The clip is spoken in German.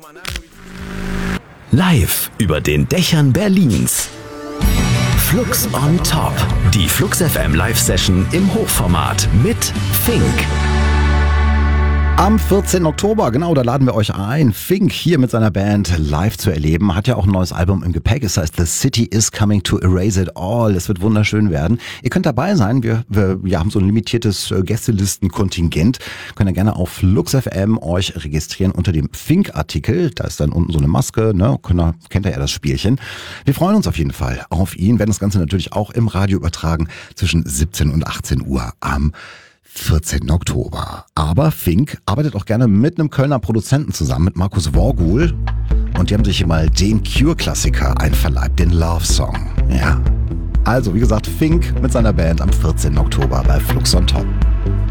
Live über den Dächern Berlins. Flux on Top. Die Flux FM Live-Session im Hochformat mit Fink. Am 14. Oktober, genau, da laden wir euch ein, Fink hier mit seiner Band live zu erleben. Hat ja auch ein neues Album im Gepäck. Es heißt The City is Coming to Erase It All. Es wird wunderschön werden. Ihr könnt dabei sein. Wir haben so ein limitiertes Gästelistenkontingent. Könnt ihr gerne auf Flux FM euch registrieren unter dem Fink-Artikel. Da ist dann unten so eine Maske, ne? Kennt ihr ja das Spielchen. Wir freuen uns auf jeden Fall auf ihn. Werden das Ganze natürlich auch im Radio übertragen zwischen 17 und 18 Uhr am 14. Oktober. Aber Fink arbeitet auch gerne mit einem Kölner Produzenten zusammen, mit Markus Worgul. Und die haben sich hier mal den Cure-Klassiker einverleibt, den Love Song. Ja. Also, wie gesagt, Fink mit seiner Band am 14. Oktober bei Flux on Top.